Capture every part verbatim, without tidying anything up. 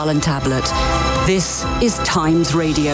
And tablet. This is Times Radio.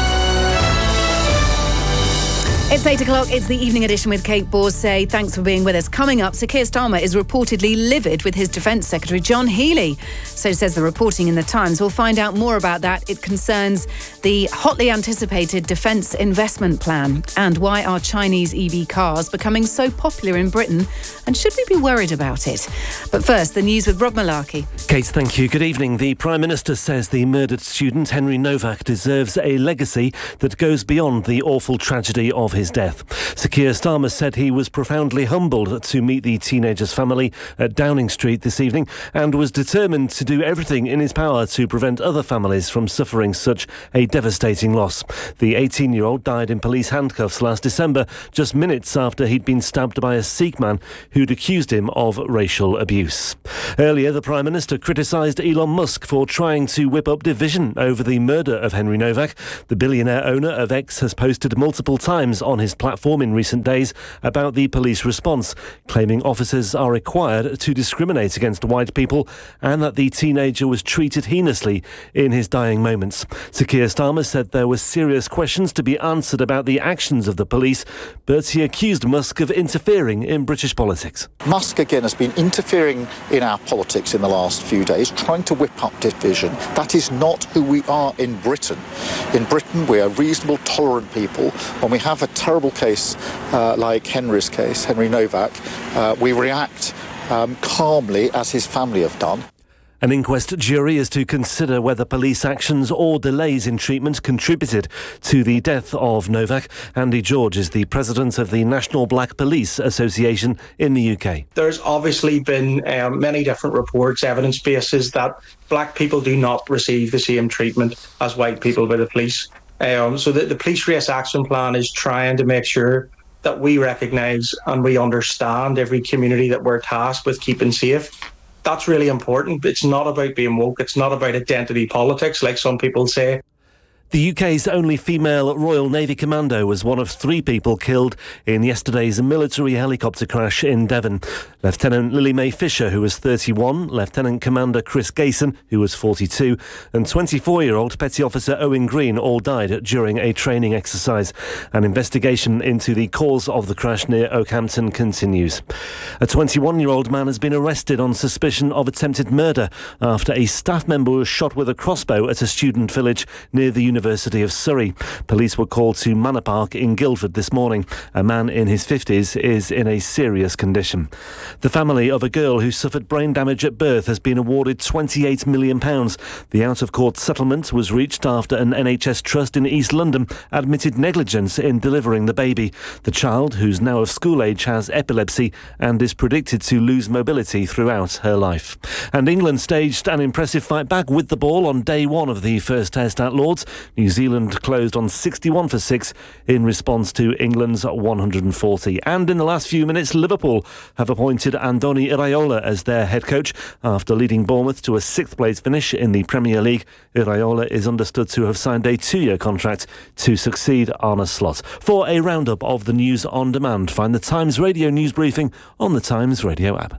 It's eight o'clock, it's the evening edition with Kate Borsay. Thanks for being with us. Coming up, Sir Keir Starmer is reportedly livid with his Defence Secretary John Healey. So says the reporting in the Times. We'll find out more about that. It concerns the hotly anticipated Defence Investment Plan and why are Chinese E V cars becoming so popular in Britain, and should we be worried about it? But first, the news with Rob Malarkey. Kate, thank you. Good evening. The Prime Minister says the murdered student Henry Novak deserves a legacy that goes beyond the awful tragedy of his death. Sir Keir Starmer said he was profoundly humbled to meet the teenager's family at Downing Street this evening and was determined to do everything in his power to prevent other families from suffering such a devastating loss. The eighteen-year-old died in police handcuffs last December, just minutes after he'd been stabbed by a Sikh man who'd accused him of racial abuse. Earlier, the Prime Minister criticised Elon Musk for trying to whip up division over the murder of Henry Novak. The billionaire owner of X has posted multiple times on his platform in recent days about the police response, claiming officers are required to discriminate against white people and that the teenager was treated heinously in his dying moments. Sir Keir Starmer said there were serious questions to be answered about the actions of the police, but he accused Musk of interfering in British politics. Musk again has been interfering in our politics in the last few days, trying to whip up division. That is not who we are in Britain. In Britain, we are reasonable, tolerant people. When we have a terrible case uh, like Henry's case, Henry Novak, uh, we react um, calmly, as his family have done. An inquest jury is to consider whether police actions or delays in treatment contributed to the death of Novak. Andy George is the president of the National Black Police Association in the U K. There's obviously been um, many different reports, evidence bases that black people do not receive the same treatment as white people by the police. Um, so the, the Police Race Action Plan is trying to make sure that we recognise and we understand every community that we're tasked with keeping safe. That's really important. It's not about being woke. It's not about identity politics, like some people say. The U K's only female Royal Navy commando was one of three people killed in yesterday's military helicopter crash in Devon. Lieutenant Lily Mae Fisher, who was thirty-one, Lieutenant Commander Chris Gayson, who was forty-two, and twenty-four-year-old Petty Officer Owen Green all died during a training exercise. An investigation into the cause of the crash near Oakhampton continues. A twenty-one-year-old man has been arrested on suspicion of attempted murder after a staff member was shot with a crossbow at a student village near the University University of Surrey. Police were called to Manor Park in Guildford this morning. A man in his fifties is in a serious condition. The family of a girl who suffered brain damage at birth has been awarded twenty-eight million pounds. The out-of-court settlement was reached after an N H S trust in East London admitted negligence in delivering the baby. The child, who's now of school age, has epilepsy and is predicted to lose mobility throughout her life. And England staged an impressive fight back with the ball on day one of the first test at Lords. New Zealand closed on sixty-one for six in response to England's one hundred forty. And in the last few minutes, Liverpool have appointed Andoni Iraola as their head coach after leading Bournemouth to a sixth-place finish in the Premier League. Iraola is understood to have signed a two-year contract to succeed Arne Slot. For a roundup of the news on demand, find the Times Radio news briefing on the Times Radio app.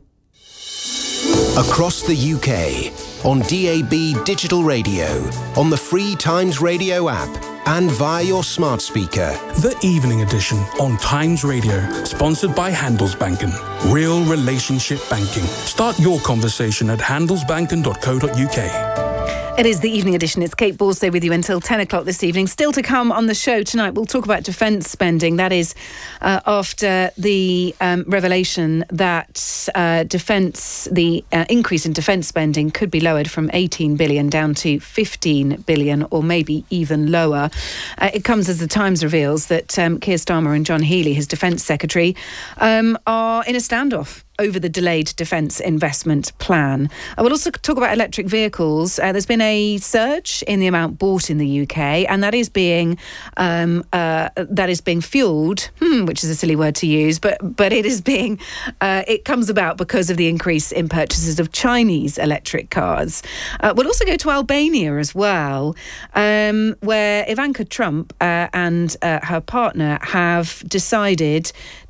Across the U K, on D A B digital radio, on the free Times Radio app, and via your smart speaker. The Evening Edition on Times Radio, sponsored by Handelsbanken. Real relationship banking. Start your conversation at handelsbanken dot co dot uk. It is the Evening Edition. It's Kate Borsay with you until ten o'clock this evening. Still to come on the show tonight, we'll talk about defence spending. That is uh, after the um, revelation that uh, defence, the uh, increase in defence spending could be lowered from eighteen billion down to fifteen billion, or maybe even lower. Uh, it comes as the Times reveals that um, Keir Starmer and John Healey, his Defence Secretary, um, are in a standoff over the delayed defence investment plan. I will also talk about electric vehicles. Uh, there's been a surge in the amount bought in the U K, and that is being um, uh, that is being fuelled, hmm, which is a silly word to use, but but it is being uh, it comes about because of the increase in purchases of Chinese electric cars. Uh, we'll also go to Albania as well, um, where Ivanka Trump uh, and uh, her partner have decided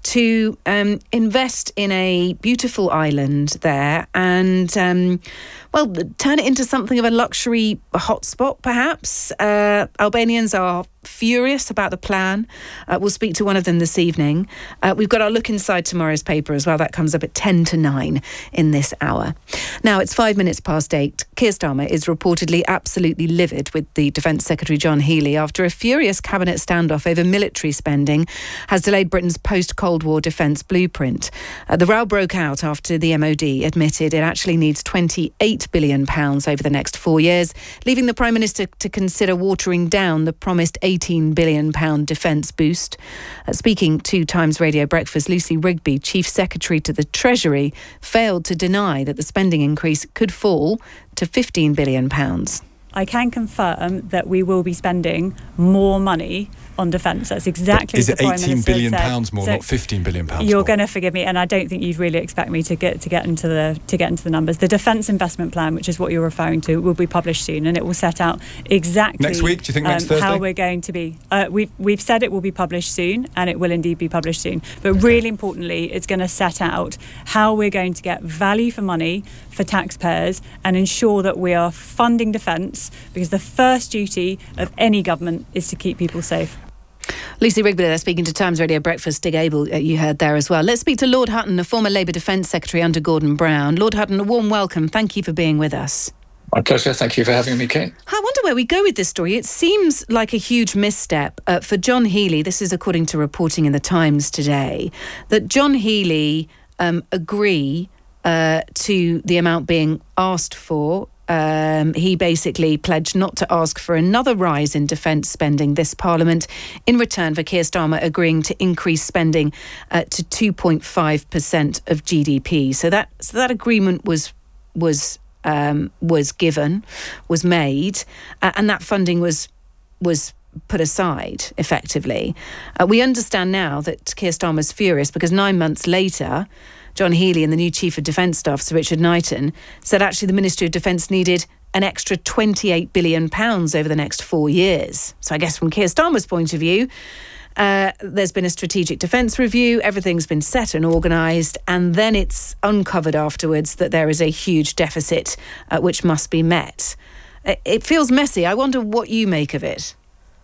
to um, invest in a beautiful island there and, um, well, turn it into something of a luxury hotspot, perhaps. Uh, Albanians are furious about the plan. Uh, we'll speak to one of them this evening. Uh, we've got our look inside tomorrow's paper as well. That comes up at ten to nine in this hour. Now, it's five minutes past eight. Keir Starmer is reportedly absolutely livid with the Defence Secretary John Healey after a furious cabinet standoff over military spending has delayed Britain's post-Cold War defence blueprint. Uh, the row broke out after the M O D admitted it actually needs twenty-eight billion pounds over the next four years, leaving the Prime Minister to consider watering down the promised eighteen billion pounds defence boost. Uh, speaking to Times Radio Breakfast, Lucy Rigby, Chief Secretary to the Treasury, failed to deny that the spending increase could fall to fifteen billion pounds. I can confirm that we will be spending more money on defence. That's exactly is what the it Prime eighteen Minister billion said. pounds more, So not fifteen billion pounds You're more? going to forgive me, and I don't think you'd really expect me to get to get into the to get into the numbers. The Defence Investment Plan, which is what you're referring to, will be published soon, and it will set out exactly Next week? Do you think next um, Thursday? how we're going to be. Uh, we've we've said it will be published soon, and it will indeed be published soon. But really importantly, it's going to set out how we're going to get value for money for taxpayers and ensure that we are funding defence, because the first duty of any government is to keep people safe. Lucy Rigby there, speaking to Times Radio Breakfast. Stig Abel, uh, you heard there as well. Let's speak to Lord Hutton, a former Labour Defence Secretary under Gordon Brown. Lord Hutton, a warm welcome. Thank you for being with us. My pleasure. Thank you for having me, Kate. I wonder where we go with this story. It seems like a huge misstep uh, for John Healey. This is according to reporting in the Times today, that John Healey um, agree uh, to the amount being asked for. Um, he basically pledged not to ask for another rise in defence spending this Parliament in return for Keir Starmer agreeing to increase spending uh, to two point five percent of G D P. So that so that agreement was was um, was given, was made, uh, and that funding was was put aside effectively. Uh, we understand now that Keir Starmer's furious because nine months later, John Healey and the new Chief of Defence Staff, Sir Richard Knighton, said actually the Ministry of Defence needed an extra twenty-eight billion pounds over the next four years. So I guess from Keir Starmer's point of view, uh, there's been a strategic defence review, everything's been set and organised, and then it's uncovered afterwards that there is a huge deficit uh, which must be met. It feels messy. I wonder what you make of it.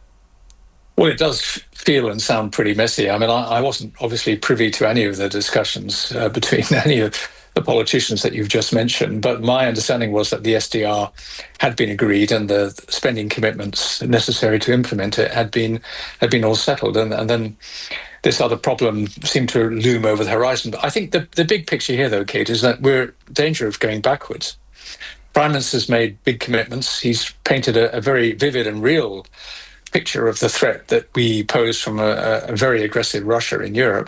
Well, it does feel and sound pretty messy. I mean, I, I wasn't obviously privy to any of the discussions uh, between any of the politicians that you've just mentioned, but my understanding was that the S D R had been agreed and the spending commitments necessary to implement it had been had been all settled, and, and then this other problem seemed to loom over the horizon. But I think the, the big picture here, though, Kate, is that we're in danger of going backwards. Prime Minister's made big commitments. He's painted a, a very vivid and real picture of the threat that we pose from a, a very aggressive Russia in Europe.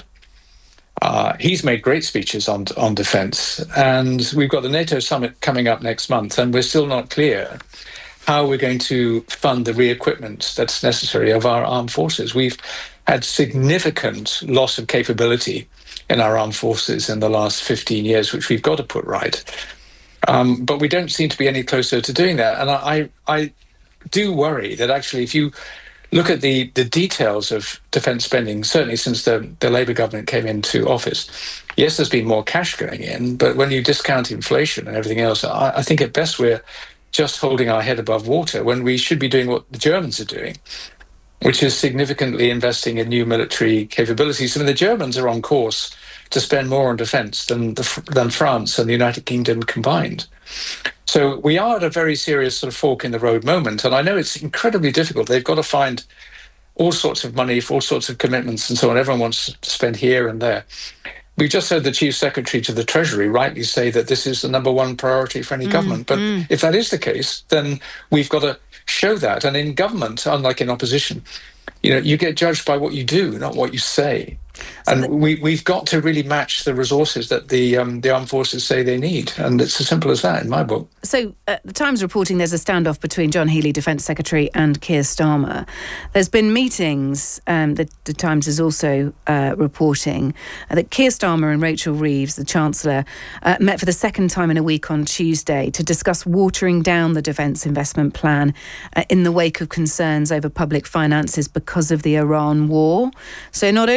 Uh, he's made great speeches on on defence, and we've got the NATO summit coming up next month, and we're still not clear how we're going to fund the re-equipment that's necessary of our armed forces. We've had significant loss of capability in our armed forces in the last fifteen years, which we've got to put right. Um, but we don't seem to be any closer to doing that. And I, I do worry that actually if you look at the, the details of defence spending, certainly since the, the Labour government came into office, yes, there's been more cash going in, but when you discount inflation and everything else, I, I think at best we're just holding our head above water when we should be doing what the Germans are doing, which is significantly investing in new military capabilities. I mean, the Germans are on course to spend more on defence than the, than France and the United Kingdom combined. So we are at a very serious sort of fork in the road moment, and I know it's incredibly difficult. They've got to find all sorts of money for all sorts of commitments and so on. Everyone wants to spend here and there. We just heard the Chief Secretary to the Treasury rightly say that this is the number one priority for any mm, government. But mm. if that is the case, then we've got to show that. And in government, unlike in opposition, you know, you get judged by what you do, not what you say. So and the- we, we've got to really match the resources that the um, the armed forces say they need. And it's as simple as that in my book. So uh, the Times reporting there's a standoff between John Healey, Defence Secretary, and Keir Starmer. There's been meetings, um, that the Times is also uh, reporting, uh, that Keir Starmer and Rachel Reeves, the Chancellor, uh, met for the second time in a week on Tuesday to discuss watering down the Defence Investment Plan uh, in the wake of concerns over public finances because of the Iran war. So not only is Keir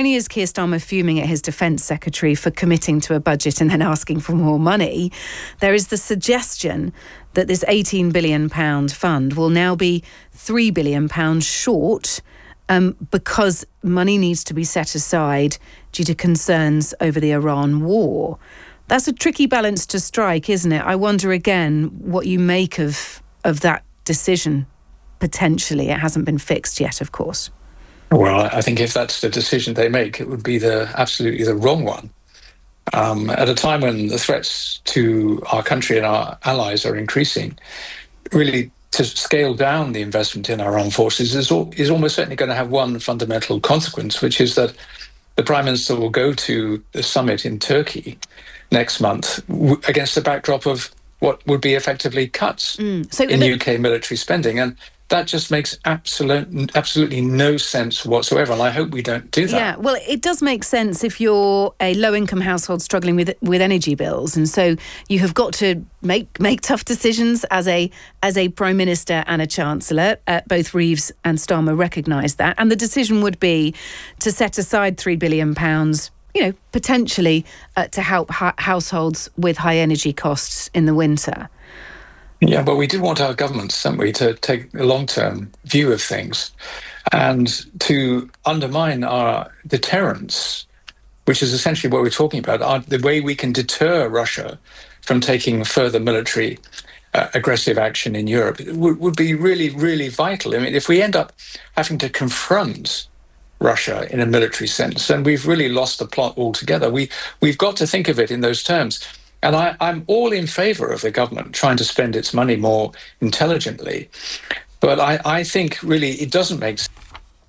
Keir Starmer fuming at his defence secretary for committing to a budget and then asking for more money, there is the suggestion that this eighteen billion pounds fund will now be three billion pounds short um, because money needs to be set aside due to concerns over the Iran war. That's a tricky balance to strike, isn't it? I wonder again what you make of of that decision, potentially. It hasn't been fixed yet, of course. Well, I think if that's the decision they make, it would be the absolutely the wrong one. Um, at a time when the threats to our country and our allies are increasing, really to scale down the investment in our armed forces is, al- is almost certainly going to have one fundamental consequence, which is that the Prime Minister will go to the summit in Turkey next month w- against the backdrop of what would be effectively cuts Mm. So in the- U K military spending. And that just makes absolute, absolutely no sense whatsoever. And I hope we don't do that. Yeah, well, it does make sense if you're a low-income household struggling with with energy bills, and so you have got to make make tough decisions as a as a Prime Minister and a Chancellor. Uh, both Reeves and Starmer recognise that, and the decision would be to set aside three billion pounds, you know, potentially uh, to help ha- households with high energy costs in the winter. Yeah, but we do want our governments, don't we, to take a long-term view of things and to undermine our deterrence, which is essentially what we're talking about, our, the way we can deter Russia from taking further military uh, aggressive action in Europe would, would be really, really vital. I mean, if we end up having to confront Russia in a military sense, then we've really lost the plot altogether. We, we've got to think of it in those terms. And I, I'm all in favour of the government trying to spend its money more intelligently. But I, I think really it doesn't make sense.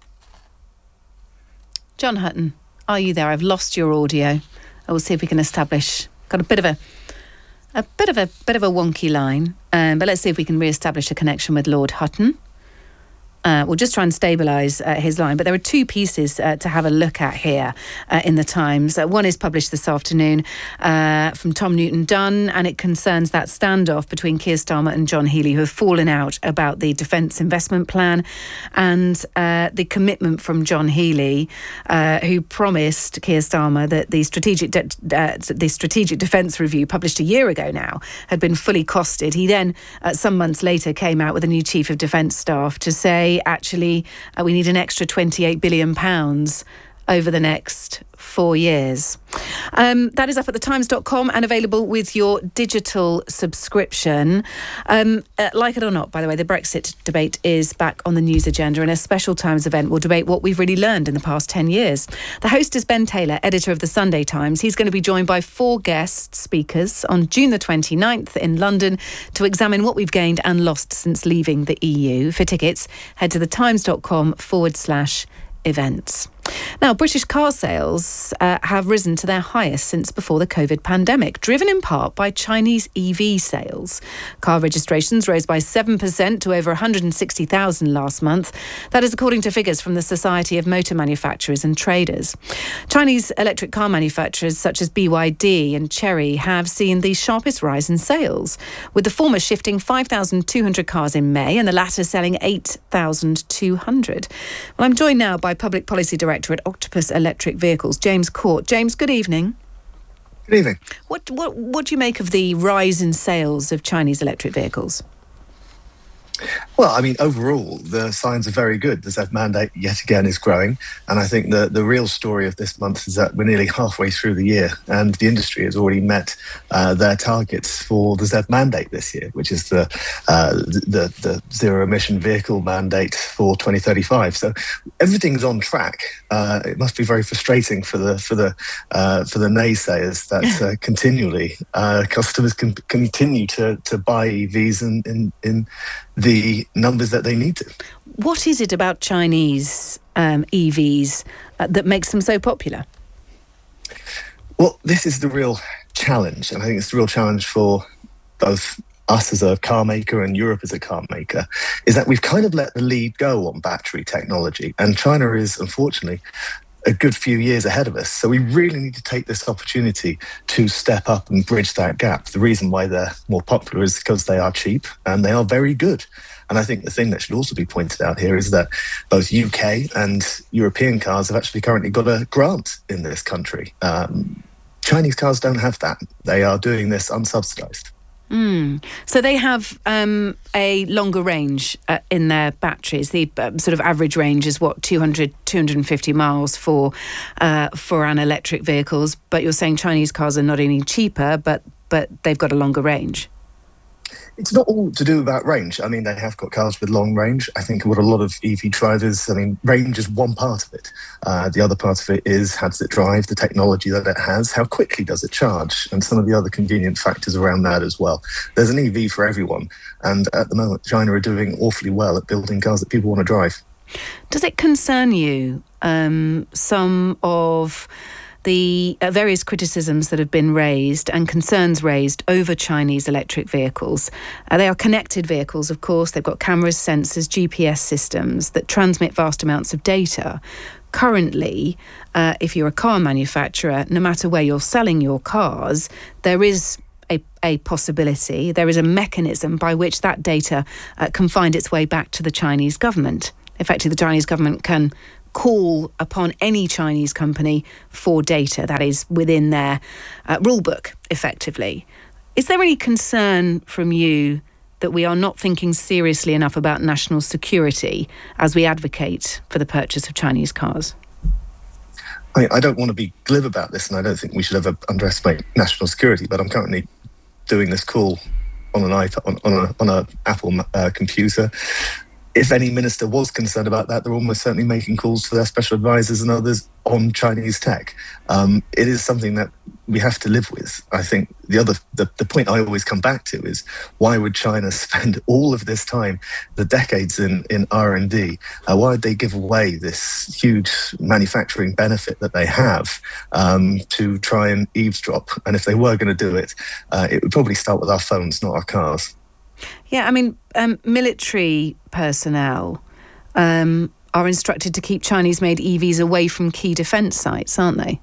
John Hutton, are you there? I've lost your audio. I will see if we can establish. Got a bit of a a bit of a bit of a wonky line, um, but let's see if we can re-establish a connection with Lord Hutton. Uh, we'll just try and stabilise uh, his line. But there are two pieces uh, to have a look at here uh, in the Times. Uh, one is published this afternoon uh, from Tom Newton-Dunn, and it concerns that standoff between Keir Starmer and John Healey, who have fallen out about the defence investment plan and uh, the commitment from John Healey, uh, who promised Keir Starmer that the strategic de- uh, the strategic defence review, published a year ago now, had been fully costed. He then, uh, some months later, came out with a new chief of defence staff to say, actually, uh, we need an extra twenty-eight billion pounds over the next four years. Um, that is up at the times dot com and available with your digital subscription. Um, uh, like it or not, by the way, the Brexit debate is back on the news agenda, and a special Times event will debate what we've really learned in the past ten years. The host is Ben Taylor, editor of the Sunday Times. He's going to be joined by four guest speakers on June the twenty-ninth in London to examine what we've gained and lost since leaving the E U. For tickets, head to the times dot com forward slash events. Now, British car sales uh, have risen to their highest since before the COVID pandemic, driven in part by Chinese E V sales. Car registrations rose by seven percent to over one hundred sixty thousand last month. That is according to figures from the Society of Motor Manufacturers and Traders. Chinese electric car manufacturers such as B Y D and Chery have seen the sharpest rise in sales, with the former shifting five thousand two hundred cars in May and the latter selling eight thousand two hundred. Well, I'm joined now by Public Policy Director at Octopus Electric Vehicles, James Court. James, good evening. Good evening. What, what, what do you make of the rise in sales of Chinese electric vehicles? Well, I mean, overall, the signs are very good. The Z E V mandate, yet again, is growing. And I think the, the real story of this month is that we're nearly halfway through the year and the industry has already met uh, their targets for the Z E V mandate this year, which is the, uh, the, the zero-emission vehicle mandate for twenty thirty-five. So everything's on track. Uh, it must be very frustrating for the for the, uh, for the naysayers that uh, continually uh, customers can continue to, to buy E Vs in, in, in the numbers that they need to. What is it about Chinese um, E Vs uh, that makes them so popular? Well, this is the real challenge, and I think it's the real challenge for both us as a car maker and Europe as a car maker, is that we've kind of let the lead go on battery technology, and China is, unfortunately, a good few years ahead of us. So we really need to take this opportunity to step up and bridge that gap. The reason why they're more popular is because they are cheap and they are very good. And I think the thing that should also be pointed out here is that both U K and European cars have actually currently got a grant in this country. Um, Chinese cars don't have that. They are doing this unsubsidized. Mm. So they have um, a longer range uh, in their batteries. The uh, sort of average range is what, two hundred, two hundred fifty miles for uh, for an electric vehicles. But you're saying Chinese cars are not only cheaper, but but they've got a longer range. It's not all to do about range. I mean, they have got cars with long range. I think what a lot of E V drivers, I mean, range is one part of it. Uh, the other part of it is how does it drive, the technology that it has, how quickly does it charge, and some of the other convenient factors around that as well. There's an E V for everyone. And at the moment, China are doing awfully well at building cars that people want to drive. Does it concern you, um, some of the uh, various criticisms that have been raised and concerns raised over Chinese electric vehicles? Uh, they are connected vehicles, of course. They've got cameras, sensors, G P S systems that transmit vast amounts of data. Currently, uh, if you're a car manufacturer, no matter where you're selling your cars, there is a, a possibility, there is a mechanism by which that data uh, can find its way back to the Chinese government. Effectively, the Chinese government can call upon any Chinese company for data that is within their uh, rule book, effectively. Is there any concern from you that we are not thinking seriously enough about national security as we advocate for the purchase of Chinese cars? I, I don't want to be glib about this, and I don't think we should ever underestimate national security, but I'm currently doing this call on an iPhone, on, on a on a Apple uh, computer. If any minister was concerned about that, they're almost certainly making calls to their special advisors and others on Chinese tech. Um, it is something that we have to live with. I think the other, the, the point I always come back to is, why would China spend all of this time, the decades in, in R and D? Uh, why would they give away this huge manufacturing benefit that they have um, to try and eavesdrop? And if they were going to do it, uh, it would probably start with our phones, not our cars. Yeah, I mean, um, military personnel um, are instructed to keep Chinese-made E Vs away from key defence sites, aren't they?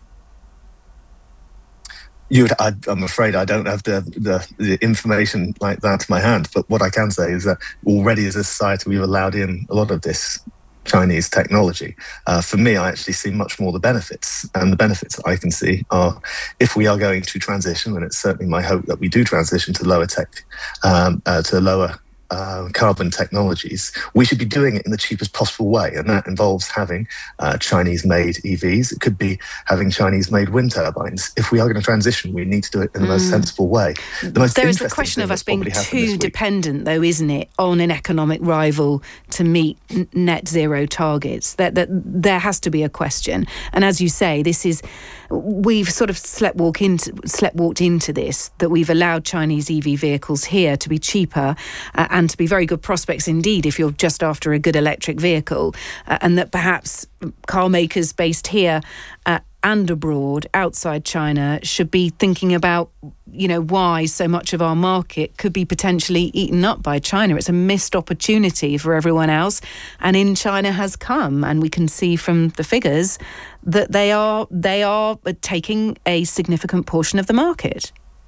You would, I, I'm afraid I don't have the, the, the information like that to my hand, but what I can say is that already as a society we've allowed in a lot of this Chinese technology. Uh, for me, I actually see much more the benefits, and the benefits that I can see are, if we are going to transition, and it's certainly my hope that we do transition to lower tech, um, uh, to lower uh, carbon technologies, we should be doing it in the cheapest possible way, and that involves having uh, Chinese-made E Vs. It could be having Chinese-made wind turbines. If we are going to transition, we need to do it in the mm. most sensible way. The most there is the question of us being too dependent, though, isn't it, on an economic rival to meet n- net zero targets. That, that there has to be a question, and as you say, this is we've sort of slept walk into slept walked into this, that we've allowed Chinese E V vehicles here to be cheaper uh, and to be very good prospects indeed if you're just after a good electric vehicle, uh, and that perhaps car makers based here uh, and abroad outside China should be thinking about, you know, why so much of our market could be potentially eaten up by China. It's a missed opportunity for everyone else, and in China has come, and we can see from the figures that they are they are taking a significant portion of the market.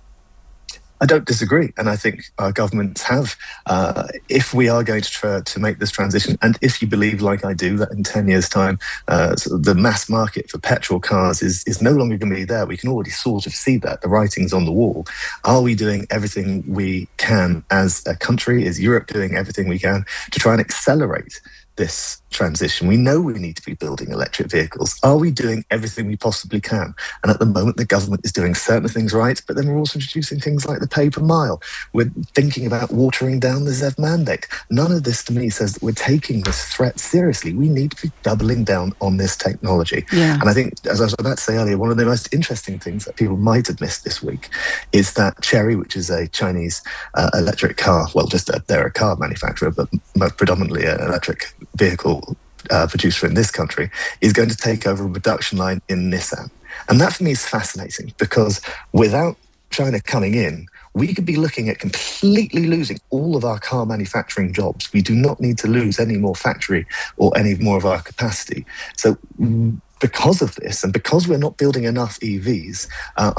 I don't disagree, and I think our governments have. Uh, if we are going to try to make this transition, and if you believe, like I do, that in ten years' time, uh, so the mass market for petrol cars is is no longer going to be there, we can already sort of see that. The writing's on the wall. Are we doing everything we can as a country? Is Europe doing everything we can to try and accelerate this transition? We know we need to be building electric vehicles. Are we doing everything we possibly can? And at the moment, the government is doing certain things right, but then we're also introducing things like the pay per mile. We're thinking about watering down the Z E V mandate. None of this to me says that we're taking this threat seriously. We need to be doubling down on this technology. Yeah. And I think, as I was about to say earlier, one of the most interesting things that people might have missed this week is that Chery, which is a Chinese uh, electric car, well, just a, they're a car manufacturer, but predominantly an electric vehicle Uh, producer in this country, is going to take over a production line in Nissan. And that for me is fascinating, because without China coming in, we could be looking at completely losing all of our car manufacturing jobs. We do not need to lose any more factory or any more of our capacity. So because of this, and because we're not building enough E Vs, uh, I'm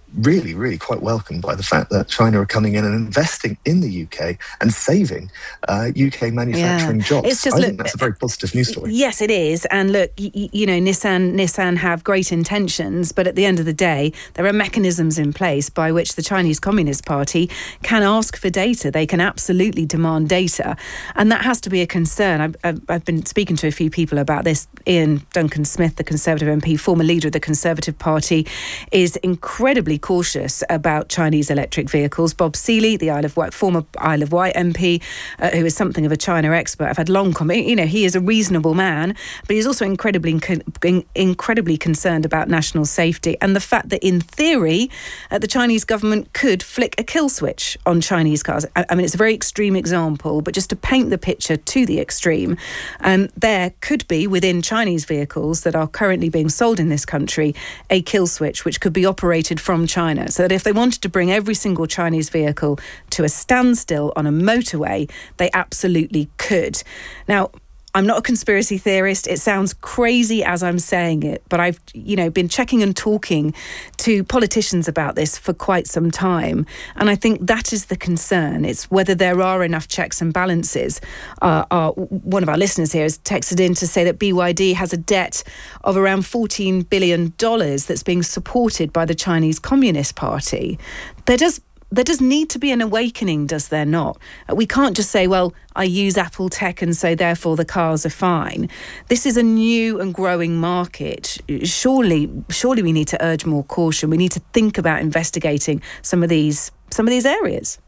really, really quite welcomed by the fact that China are coming in and investing in the U K and saving uh, U K manufacturing yeah. jobs. It's just, I look, think that's a very positive news story. Yes, it is. And look, y- y- you know, Nissan, Nissan have great intentions, but at the end of the day, there are mechanisms in place by which the Chinese Communist Party can ask for data. They can absolutely demand data. And that has to be a concern. I've, I've, I've been speaking to a few people about this. Ian Duncan Smith, the Conservative M P, former leader of the Conservative Party, is incredibly cautious about Chinese electric vehicles. Bob Seeley, the Isle of Wight, former Isle of Wight M P, uh, who is something of a China expert. I've had long comment. You know, he is a reasonable man, but he's also incredibly, in, incredibly concerned about national safety and the fact that, in theory, uh, the Chinese government could flick a kill switch on Chinese cars. I, I mean, it's a very extreme example, but just to paint the picture to the extreme, um, there could be within Chinese vehicles that are currently being sold in this country a kill switch which could be operated from China, so that if they wanted to bring every single Chinese vehicle to a standstill on a motorway, they absolutely could. Now, I'm not a conspiracy theorist. It sounds crazy as I'm saying it, but I've, you know, been checking and talking to politicians about this for quite some time. And I think that is the concern. It's whether there are enough checks and balances. Uh, our, one of our listeners here has texted in to say that B Y D has a debt of around fourteen billion dollars that's being supported by the Chinese Communist Party. There does There does need to be an awakening, does there not? We can't just say, well, I use Apple tech and so therefore the cars are fine. This is a new and growing market. Surely, surely we need to urge more caution. We need to think about investigating some of these, some of these areas.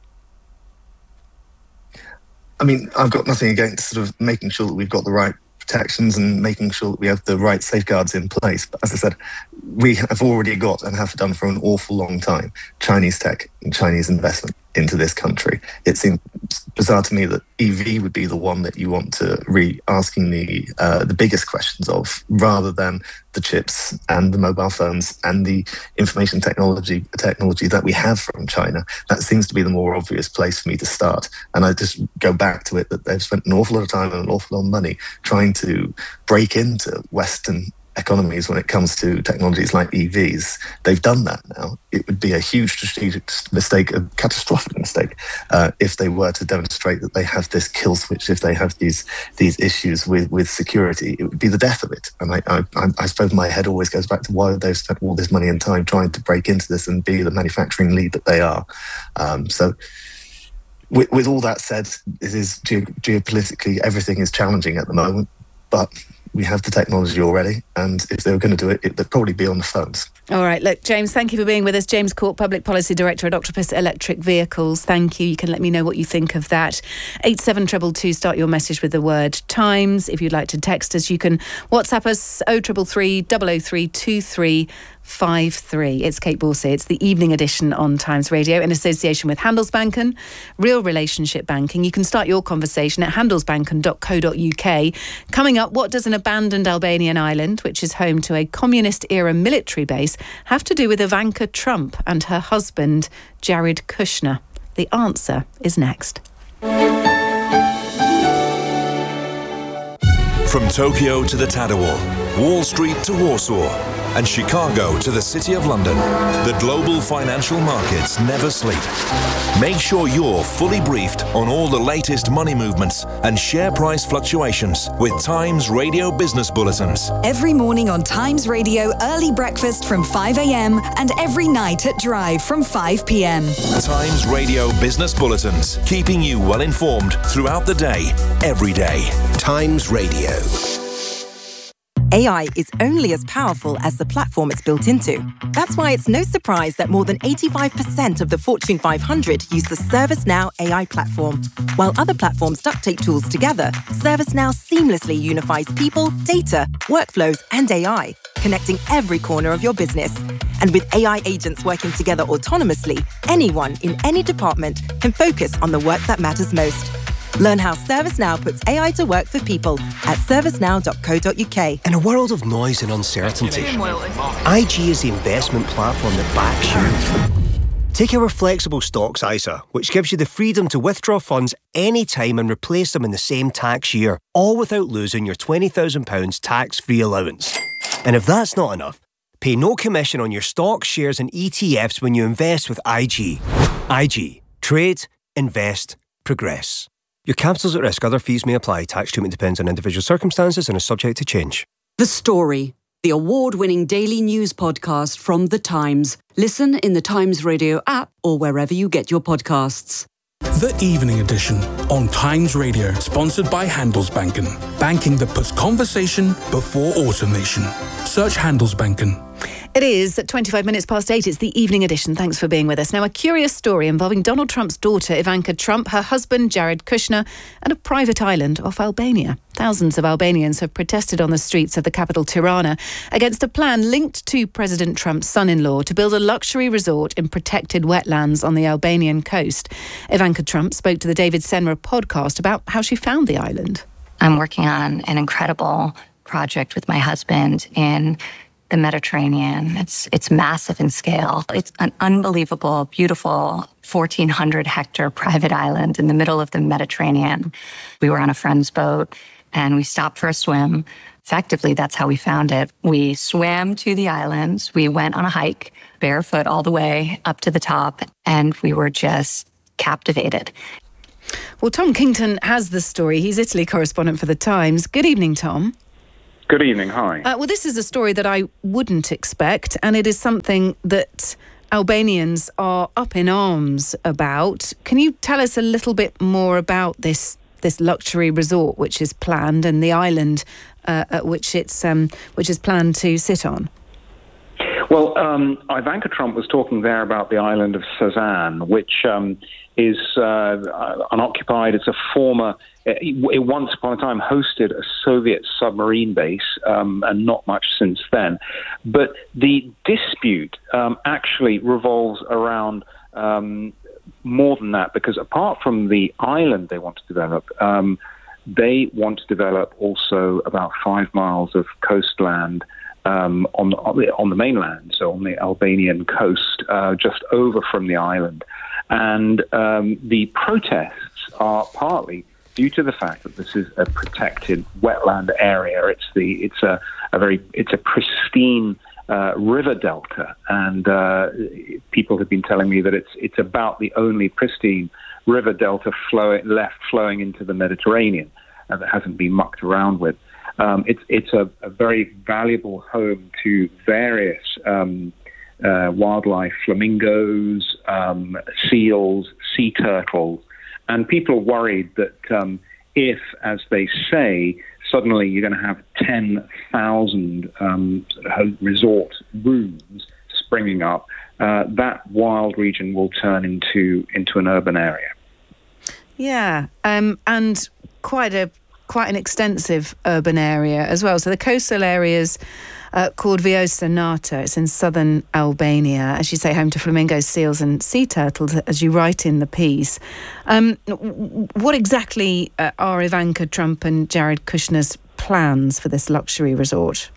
I mean, I've got nothing against sort of making sure that we've got the right protections and making sure that we have the right safeguards in place. But as I said, we have already got and have done for an awful long time Chinese tech and Chinese investment into this country. It seems bizarre to me that E V would be the one that you want to re asking the uh, the biggest questions of, rather than the chips and the mobile phones and the information technology technology that we have from China. That seems to be the more obvious place for me to start. And I just go back to it that they've spent an awful lot of time and an awful lot of money trying to break into Western economies when it comes to technologies like E Vs. They've done that now. It would be a huge strategic mistake, a catastrophic mistake, uh, if they were to demonstrate that they have this kill switch, if they have these these issues with, with security. It would be the death of it. And I, I, I suppose my head always goes back to why they've spent all this money and time trying to break into this and be the manufacturing lead that they are. Um, so with, with all that said, it is ge- geopolitically, everything is challenging at the moment, but we have the technology already, and if they were going to do it, it would probably be on the phones. All right, look, James, thank you for being with us. James Court, Public Policy Director at Octopus Electric Vehicles. Thank you. You can let me know what you think of that. eight seven two two two, start your message with the word Times. If you'd like to text us, you can WhatsApp us oh three three three, double oh three, two three five three. It's Kate Borsey. It's the evening edition on Times Radio in association with Handelsbanken, Real Relationship Banking. You can start your conversation at handelsbanken dot co dot uk. Coming up, what does an abandoned Albanian island, which is home to a communist-era military base, have to do with Ivanka Trump and her husband, Jared Kushner? The answer is next. From Tokyo to the Tadawul, Wall Street to Warsaw, and Chicago to the City of London, the global financial markets never sleep. Make sure you're fully briefed on all the latest money movements and share price fluctuations with Times Radio Business Bulletins. Every morning on Times Radio Early Breakfast from five a.m. and every night at Drive from five p.m. Times Radio Business Bulletins, keeping you well informed throughout the day, every day. Times Radio. A I is only as powerful as the platform it's built into. That's why it's no surprise that more than eighty-five percent of the Fortune five hundred use the ServiceNow A I platform. While other platforms duct tape tools together, ServiceNow seamlessly unifies people, data, workflows, and A I, connecting every corner of your business. And with A I agents working together autonomously, anyone in any department can focus on the work that matters most. Learn how ServiceNow puts A I to work for people at servicenow dot co dot uk. In a world of noise and uncertainty, I G is the investment platform that backs you. Take our flexible stocks I S A, which gives you the freedom to withdraw funds anytime and replace them in the same tax year, all without losing your twenty thousand pounds tax-free allowance. And if that's not enough, Pay no commission on your stocks, shares and E T Fs when you invest with I G. I G. Trade, invest, progress. Your capital's at risk. Other fees may apply. Tax treatment depends on individual circumstances and is subject to change. The Story, the award-winning daily news podcast from The Times. Listen in the Times Radio app or wherever you get your podcasts. The Evening Edition on Times Radio, sponsored by Handelsbanken. Banking that puts conversation before automation. Search Handelsbanken. It is at twenty-five minutes past eight. It's the Evening Edition. Thanks for being with us. Now, a curious story involving Donald Trump's daughter, Ivanka Trump, her husband, Jared Kushner, and a private island off Albania. Thousands of Albanians have protested on the streets of the capital, Tirana, against a plan linked to President Trump's son-in-law to build a luxury resort in protected wetlands on the Albanian coast. Ivanka Trump spoke to the David Senra podcast about how she found the island. I'm working on an incredible project with my husband in the Mediterranean. It's it's massive in scale. It's an unbelievable, beautiful fourteen hundred hectare private island in the middle of the Mediterranean. We were on a friend's boat and we stopped for a swim. Effectively, that's how we found it. We swam to the islands. We went on a hike, barefoot all the way up to the top, and we were just captivated. Well, Tom Kington has the story. He's Italy correspondent for The Times. Good evening, Tom. Good evening, hi. Uh, well, this is a story that I wouldn't expect, and it is something that Albanians are up in arms about. Can you tell us a little bit more about this this luxury resort which is planned and the island uh, at which it's um, which is planned to sit on? Well, um, Ivanka Trump was talking there about the island of Sazan, which um, is uh, unoccupied. It's a former, it once upon a time hosted a Soviet submarine base, um, and not much since then. But the dispute um, actually revolves around um, more than that, because apart from the island they want to develop, um, they want to develop also about five miles of coastland Um, on, on, the, on the mainland, so on the Albanian coast, uh, just over from the island. And um, the protests are partly due to the fact that this is a protected wetland area. It's the it's a, a very it's a pristine uh, river delta, and uh, people have been telling me that it's it's about the only pristine river delta flowing left flowing into the Mediterranean uh, that hasn't been mucked around with. Um, it's it's a, a very valuable home to various um, uh, wildlife, flamingos, um, seals, sea turtles, and people are worried that um, if, as they say, suddenly you're going to have ten thousand um, resort rooms springing up, uh, that wild region will turn into into an urban area. Yeah, um, and quite a quite an extensive urban area as well. So the coastal areas uh, called Vjosa Nata. It's in southern Albania, as you say, home to flamingos, seals and sea turtles, as you write in the piece. Um, what exactly uh, are Ivanka Trump and Jared Kushner's plans for this luxury resort?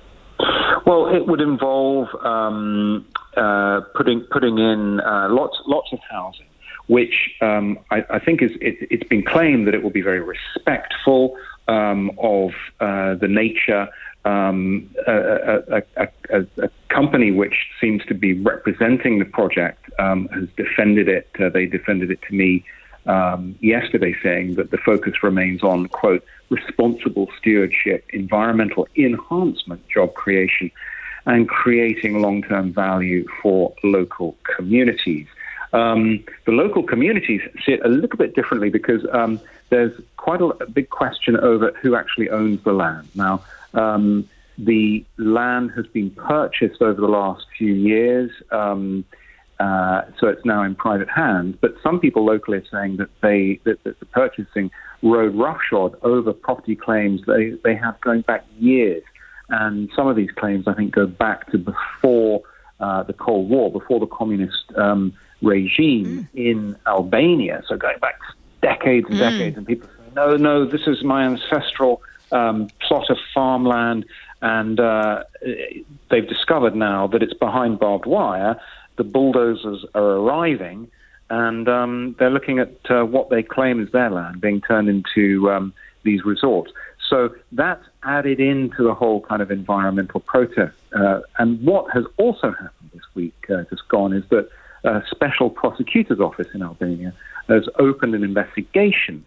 Well, it would involve um, uh, putting putting in uh, lots lots of housing, which um, I, I think is it, it's been claimed that it will be very respectful um, of uh, the nature. Um, a, a, a, a, a company which seems to be representing the project um, has defended it. Uh, they defended it to me um, yesterday, saying that the focus remains on, quote, responsible stewardship, environmental enhancement, job creation, and creating long-term value for local communities. Um, the local communities see it a little bit differently because um, there's quite a, a big question over who actually owns the land. Now, um, the land has been purchased over the last few years, um, uh, so it's now in private hands. But some people locally are saying that they that, that the purchasing rode roughshod over property claims they, they have going back years. And some of these claims, I think, go back to before uh, the Cold War, before the communist um, regime mm. in Albania. So going back decades and mm. decades, and people say, no, no, this is my ancestral um, plot of farmland. And uh, they've discovered now that it's behind barbed wire. The bulldozers are arriving, and um, they're looking at uh, what they claim is their land being turned into um, these resorts. So that's added into the whole kind of environmental protest. Uh, and what has also happened this week, uh, just gone, is that a special prosecutor's office in Albania has opened an investigation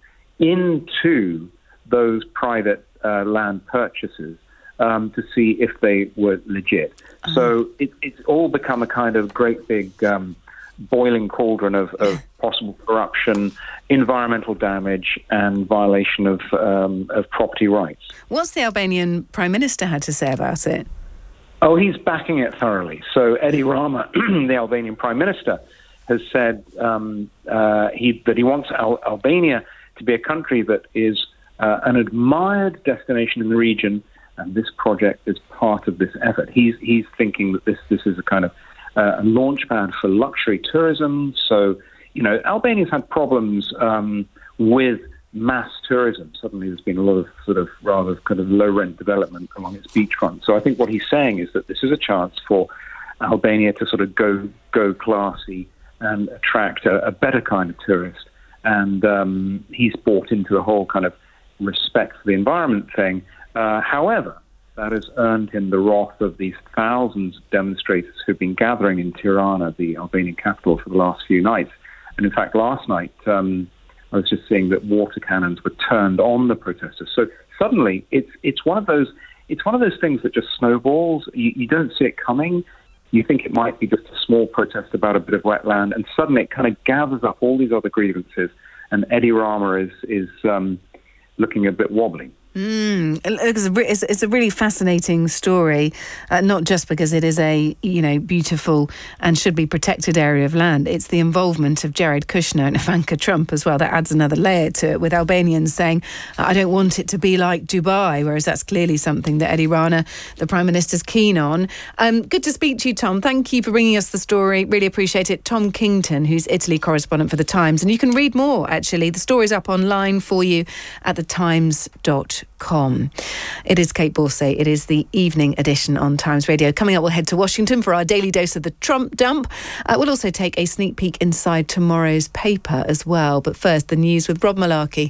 into those private uh, land purchases um, to see if they were legit. Uh-huh. So it, it's all become a kind of great big um, boiling cauldron of, of possible corruption, environmental damage, and violation of um, of property rights. What's the Albanian Prime Minister had to say about it? Oh, he's backing it thoroughly. So Edi Rama, the Albanian Prime Minister, has said um, uh, he, that he wants Al- Albania to be a country that is uh, an admired destination in the region, and this project is part of this effort. He's he's thinking that this this is a kind of uh, a launch pad for luxury tourism. So, you know, Albania's had problems um, with mass tourism. Suddenly there's been a lot of sort of rather kind of low-rent development along its beachfront. So I think what he's saying is that this is a chance for Albania to sort of go go classy and attract a, a better kind of tourist. And um, he's bought into the whole kind of respect for the environment thing. Uh, however, that has earned him the wrath of these thousands of demonstrators who've been gathering in Tirana, the Albanian capital, for the last few nights. And in fact, last night, um, I was just seeing that water cannons were turned on the protesters. So suddenly, it's it's one of those it's one of those things that just snowballs. You, you don't see it coming. You think it might be just a small protest about a bit of wetland, and suddenly it kind of gathers up all these other grievances. And Edi Rama is is um, looking a bit wobbly. Mm, it's, a, it's, it's a really fascinating story, uh, not just because it is a, you know, beautiful and should be protected area of land. It's the involvement of Jared Kushner and Ivanka Trump as well. That adds another layer to it, with Albanians saying, I don't want it to be like Dubai, whereas that's clearly something that Edi Rama, the Prime Minister's keen on. Um, good to speak to you, Tom. Thank you for bringing us the story. Really appreciate it. Tom Kington, who's Italy correspondent for The Times. And you can read more, actually. The story's up online for you at the times dot com. It is Kate Borsay. It is the evening edition on Times Radio. Coming up, we'll head to Washington for our daily dose of the Trump dump. Uh, we'll also take a sneak peek inside tomorrow's paper as well. But first, the news with Rob Malarkey.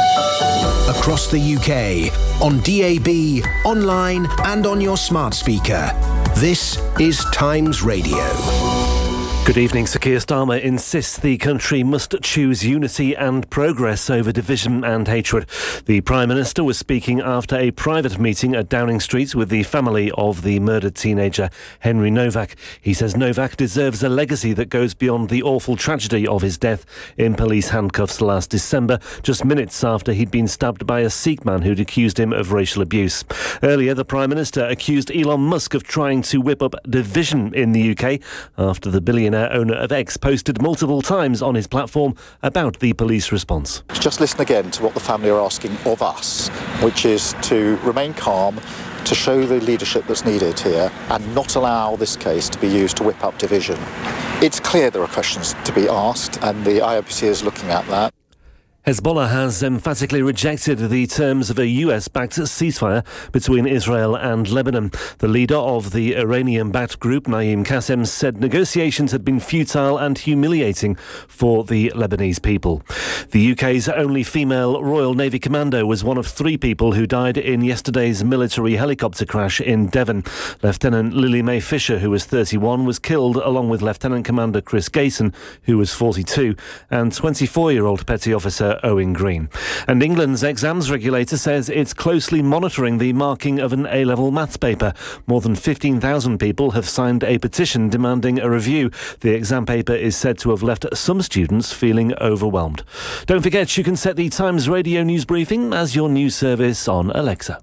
Across the U K, on D A B, online and on your smart speaker. This is Times Radio. Good evening. Sir Keir Starmer insists the country must choose unity and progress over division and hatred. The Prime Minister was speaking after a private meeting at Downing Street with the family of the murdered teenager Henry Novak. He says Novak deserves a legacy that goes beyond the awful tragedy of his death in police handcuffs last December, just minutes after he'd been stabbed by a Sikh man who'd accused him of racial abuse. Earlier, the Prime Minister accused Elon Musk of trying to whip up division in the U K after the billionaire owner of X posted multiple times on his platform about the police response. Just listen again to what the family are asking of us, which is to remain calm, to show the leadership that's needed here, and not allow this case to be used to whip up division. It's clear there are questions to be asked, and the I O P C is looking at that. Hezbollah has emphatically rejected the terms of a U S-backed ceasefire between Israel and Lebanon. The leader of the Iranian-backed group, Naim Qassem, said negotiations had been futile and humiliating for the Lebanese people. The U K's only female Royal Navy commando was one of three people who died in yesterday's military helicopter crash in Devon. Lieutenant Lily May Fisher, who was thirty-one, was killed along with Lieutenant Commander Chris Gayson, who was forty-two, and twenty-four-year-old Petty Officer Owen Green. And England's exams regulator says it's closely monitoring the marking of an A-level maths paper. More than fifteen thousand people have signed a petition demanding a review. The exam paper is said to have left some students feeling overwhelmed. Don't forget you can set the Times Radio news briefing as your news service on Alexa.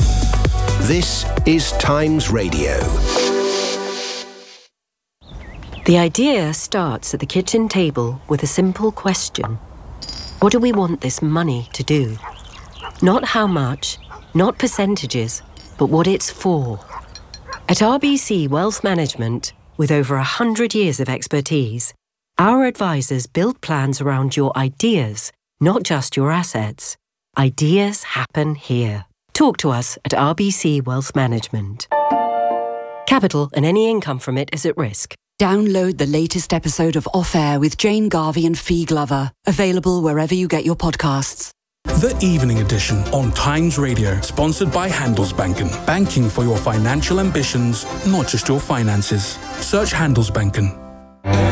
This is Times Radio. The idea starts at the kitchen table with a simple question. What do we want this money to do? Not how much, not percentages, but what it's for. At R B C Wealth Management, with over one hundred years of expertise, our advisors build plans around your ideas, not just your assets. Ideas happen here. Talk to us at R B C Wealth Management. Capital and any income from it is at risk. Download the latest episode of Off Air with Jane Garvey and Fee Glover. Available wherever you get your podcasts. The Evening Edition on Times Radio, sponsored by Handelsbanken. Banking for your financial ambitions, not just your finances. Search Handelsbanken.